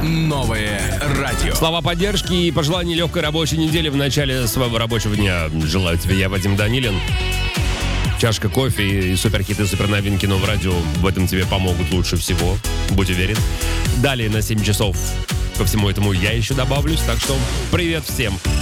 Новое радио. Слова поддержки и пожелания легкой рабочей недели в начале своего рабочего дня. Желаю тебе я, Вадим Данилин. Чашка кофе и суперхиты, суперновинки Нового радио в этом тебе помогут лучше всего. Будь уверен. Далее на 7 часов ко всему этому я еще добавлюсь. Так что привет всем.